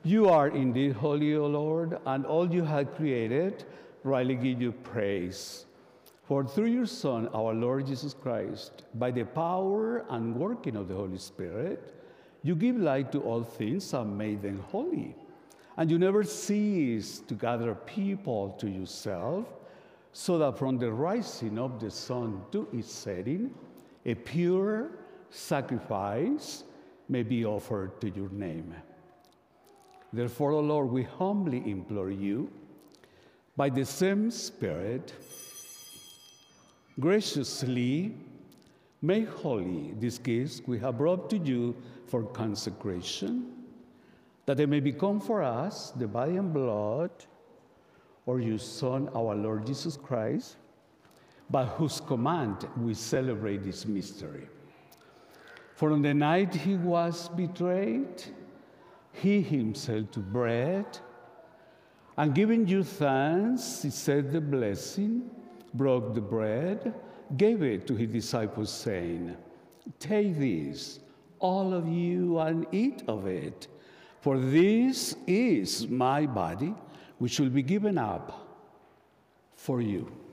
You are indeed holy, O Lord, and all you have created rightly give you praise. For through your Son, our Lord Jesus Christ, by the power and working of the Holy Spirit, you give light to all things and make them holy. And you never cease to gather people to yourself, so that from the rising of the sun to its setting, a pure sacrifice may be offered to your name. Therefore, O Lord, we humbly implore you, by the same Spirit, graciously make holy these gifts we have brought to you for consecration, that they may become for us the body and blood of your Son, our Lord Jesus Christ, by whose command we celebrate this mystery. For on the night he was betrayed, he himself took bread, and giving you thanks, he said the blessing, broke the bread, gave it to his disciples, saying, "Take this, all of you, and eat of it, for this is my body, which will be given up for you."